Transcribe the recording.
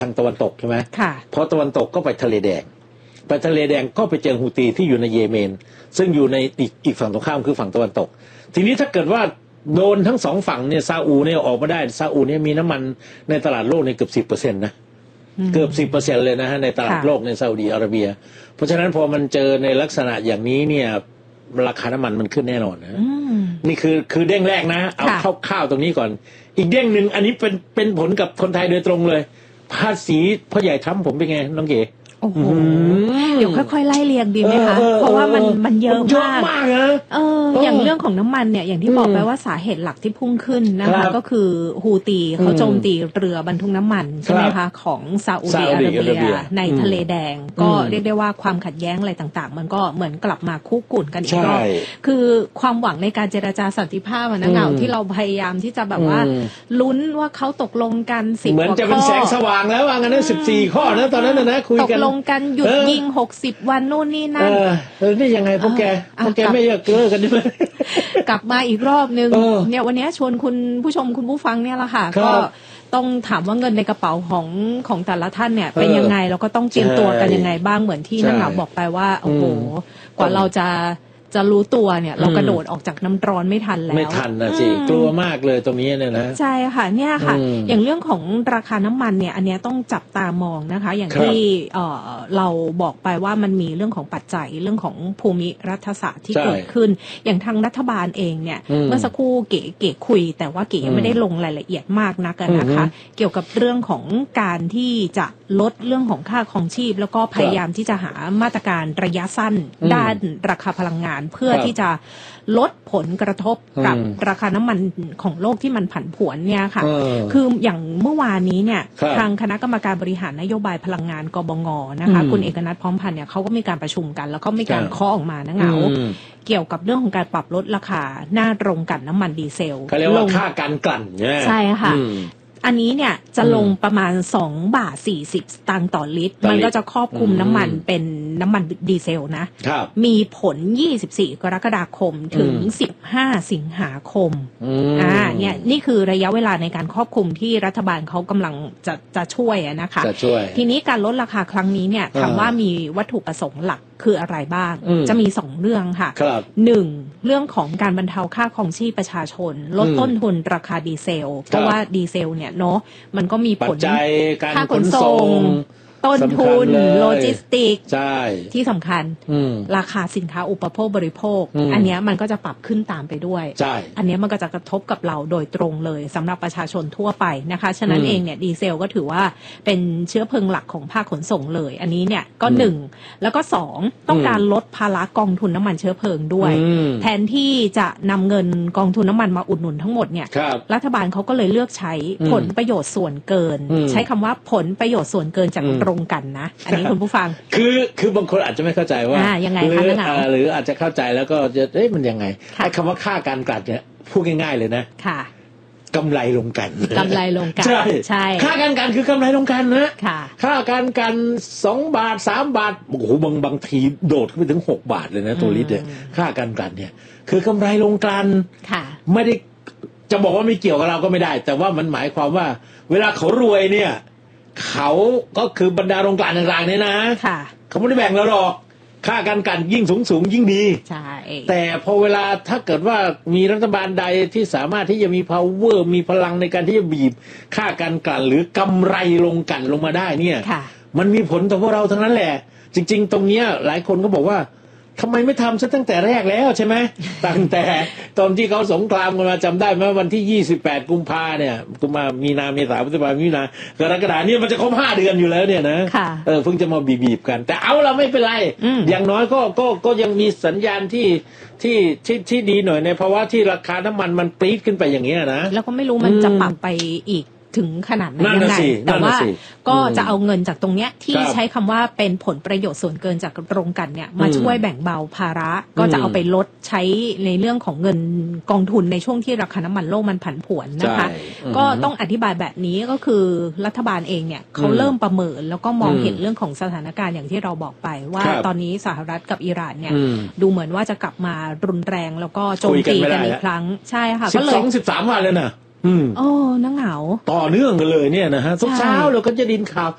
ทางตะวันตกใช่ไหมค่ะพอตะวันตกก็ไปทะเลแดงก็ไปเจอฮูตีที่อยู่ในเยเมนซึ่งอยู่ในอีกฝั่งตรงข้ามคือฝั่งตะวันตกทีนี้ถ้าเกิดว่าโดนทั้งสองฝั่งเนี่ยซาอุเนี่ยออกมาได้ซาอุเนี่ยมีน้ำมันในตลาดโลกในเกือบ10%นะเกือบ10%เลยนะฮะในตลาดโลกในซาอุดิอาระเบียเพราะฉะนั้นพอมันเจอในลักษณะอย่างนี้เนี่ยราคาน้ำมันมันขึ้นแน่นอนนะนี่คือเด้งแรกนะเอาข้าวตรงนี้ก่อนอีกเด้งหนึ่งอันนี้เป็นผลกับคนไทยโดยตรงเลยภาษีพ่อใหญ่ทรัมป์ผมเป็นไงน้องเก๋โอ้โหเดี๋ยวค่อยๆไล่เรียงดีไหมคะเพราะว่ามันเยอะมากนะอย่างเรื่องของน้ำมันเนี่ยอย่างที่บอกไปว่าสาเหตุหลักที่พุ่งขึ้นนะคะก็คือฮูตีเขาโจมตีเรือบรรทุกน้ำมันใช่ไหมคะของซาอุดิอาระเบียในทะเลแดงก็เรียกได้ว่าความขัดแย้งอะไรต่างๆมันก็เหมือนกลับมาคุกรุ่นกันอีกรอบคือความหวังในการเจรจาสันติภาพนะเงาที่เราพยายามที่จะแบบว่าลุ้นว่าเขาตกลงกัน10 เหมือนจะเป็นแสงสว่างแล้วว่างั้นนะ14 ข้อนะตอนนั้นนะคุยกันลงกันหยุดยิง60 วันนู่นนี่นั่นนี่ยังไงพวกแกไม่อยากเลิกกันใช่ไหมกลับมาอีกรอบนึงเนี่ยวันนี้ชวนคุณผู้ชมคุณผู้ฟังเนี่ยแหละค่ะก็ต้องถามว่าเงินในกระเป๋าของแต่ละท่านเนี่ยเป็นยังไงแล้วก็ต้องเตรียมตัวกันยังไงบ้างเหมือนที่นักข่าวบอกไปว่าโอ้โหกว่าเราจะรู้ตัวเนี่ยเรากระโดดออกจากน้ำร้อนไม่ทันแล้วไม่ทันนะสิกลัวมากเลยตรงนี้เนี่ยนะใช่ค่ะเนี่ยค่ะอย่างเรื่องของราคาน้ำมันเนี่ยอันนี้ต้องจับตามองนะคะอย่างที่เราบอกไปว่ามันมีเรื่องของปัจจัยเรื่องของภูมิรัฐศาสตร์ที่เกิดขึ้นอย่างทางรัฐบาลเองเนี่ยเมื่อสักครู่เก๋คุยแต่ว่าเก๋ยังไม่ได้ลงรายละเอียดมากนักนะคะเกี่ยวกับเรื่องของการที่จะลดเรื่องของค่าครองชีพแล้วก็พยายามที่จะหามาตรการระยะสั้นด้านราคาพลังงานเพื่อที่จะลดผลกระทบกับราคาน้ำมันของโลกที่มันผันผวนเนี่ยค่ะคืออย่างเมื่อวานนี้เนี่ยทางคณะกรรมการบริหารนโยบายพลังงานกบง.นะคะคุณเอกนัทพร้อมพันธ์เนี่ยเขาก็มีการประชุมกันแล้วก็มีการเคาะออกมานะเงาเกี่ยวกับเรื่องของการปรับลดราคาหน้าโรงกลั่นน้ำมันดีเซลเขาเรียกว่าค่าการกลั่นใช่ค่ะอันนี้เนี่ยจะลงประมาณ2.40 บาทต่อลิตรมันก็จะครอบคลุมน้ำมันเป็นน้ำมันดีเซลนะมีผล24 กรกฎาคมถึง15 สิงหาคมเนี่ยนี่คือระยะเวลาในการครอบคลุมที่รัฐบาลเขากำลังจะช่วยนะคะทีนี้การลดราคาครั้งนี้เนี่ยถามว่ามีวัตถุประสงค์หลักคืออะไรบ้างจะมี2เรื่องค่ะ1เรื่องของการบรรเทาค่าครองชีพประชาชนลดต้นทุนราคาดีเซลเพราะว่าดีเซลเนี่ยเนาะมันก็มีผลค่าขนส่งต้นทุนโลจิสติกที่สำคัญราคาสินค้าอุปโภคบริโภคอันนี้มันก็จะปรับขึ้นตามไปด้วยอันนี้มันก็จะกระทบกับเราโดยตรงเลยสำหรับประชาชนทั่วไปนะคะฉะนั้นเองเนี่ยดีเซลก็ถือว่าเป็นเชื้อเพลิงหลักของภาคขนส่งเลยอันนี้เนี่ยก็1แล้วก็2ต้องการลดภาระกองทุนน้ำมันเชื้อเพลิงด้วยแทนที่จะนำเงินกองทุนน้ำมันมาอุดหนุนทั้งหมดเนี่ยรัฐบาลเขาก็เลยเลือกใช้ผลประโยชน์ส่วนเกินใช้คำว่าผลประโยชน์ส่วนเกินจากตรงกันนะอันนี้คุณผู้ฟังคือบางคนอาจจะไม่เข้าใจว่ายังไงหรืออาจจะเข้าใจแล้วก็จะมันยังไงไอ้คำว่าค่าการกลั่นเนี่ยพูดง่ายๆเลยนะค่ะกำไรลงกันใช่ค่าการกันคือกำไรลงกันนะค่าการกัน2 บาท3 บาทโอ้โหบางทีโดดขึ้นไปถึง6 บาทเลยนะตัวลิตรเนี่ยค่าการกันเนี่ยคือกำไรลงกันไม่ได้จะบอกว่าไม่เกี่ยวกับเราก็ไม่ได้แต่ว่ามันหมายความว่าเวลาเขารวยเนี่ยเขาก็คือบรรดาโรงกลั่นต่างๆเนี่ยนะเขาไม่ได้แบ่งเราหรอกค่าการกันยิ่งสูงยิ่งดีใช่แต่พอเวลาถ้าเกิดว่ามีรัฐบาลใดที่สามารถที่จะมี power มีพลังในการที่จะบีบค่าการกลั่นหรือกำไรลงกันลงมาได้เนี่ยมันมีผลต่อพวกเราทั้งนั้นแหละจริงๆตรงเนี้ยหลายคนก็บอกว่าทำไมไม่ทำซะตั้งแต่แรกแล้วใช่ไหมตั้งแต่ตอนที่เขาสงครามกันมาจำได้ไหมวันที่28 กุมภาเนี่ยกุมภามีนาเมษาพฤษภามีนากรกฎาเนี่ยมันจะครบ5 เดือนอยู่แล้วเนี่ยนะเพิ่งจะมาบีบกันแต่เอาเราไม่เป็นไรอย่างน้อยก็ยังมีสัญญาณที่ดีหน่อยในภาวะที่ราคาน้ำมันปรี๊ดขึ้นไปอย่างเงี้ยนะแล้วก็ไม่รู้มันจะปรับไปอีกถึงขนาดไหนยังไงแต่ว่าก็จะเอาเงินจากตรงเนี้ยที่ใช้คำว่าเป็นผลประโยชน์ส่วนเกินจากโรงกลั่นเนี่ยมาช่วยแบ่งเบาภาระก็จะเอาไปลดใช้ในเรื่องของเงินกองทุนในช่วงที่ราคาน้ำมันโลกมันผันผวนนะคะก็ต้องอธิบายแบบนี้ก็คือรัฐบาลเองเนี่ยเขาเริ่มประเมินแล้วก็มองเห็นเรื่องของสถานการณ์อย่างที่เราบอกไปว่าตอนนี้สหรัฐกับอิหร่านเนี่ยดูเหมือนว่าจะกลับมารุนแรงแล้วก็โจมตีกันอีกครั้งใช่ค่ะก็เลย 12-13 วันเลยนะโอ้น่าเหงาต่อเนื่องกันเลยเนี่ยนะฮะทุกเช้าเราก็จะดินข่าว